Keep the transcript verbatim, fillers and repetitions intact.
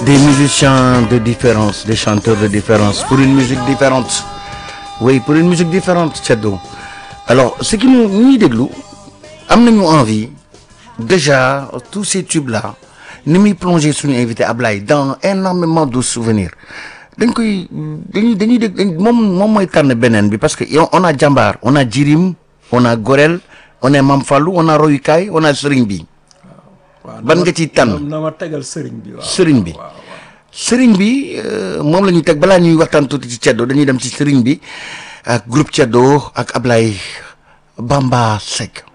des musiciens de différence, des chanteurs de différence, pour une musique différente. Oui, pour une musique différente, Tchado. Alors, ce qui nous, nous déglou, amenez-nous envie, déjà, tous ces tubes-là, nous m'y plonger sur une invité à Blaye dans énormément de souvenirs. Donc, parce qu'on a Djambar, on a Djirim, on a Gorel, on a Mamfalou, on a Royukai, on a Seringbi. Ban nga ci tan nama tegal serigne bi waaw serigne bi serigne bi mom lañuy tek bala ñuy waxtan tuti ci Ceddo dañuy dem ci serigne bi ak groupe Ceddo ak Ablaye Bamba Seck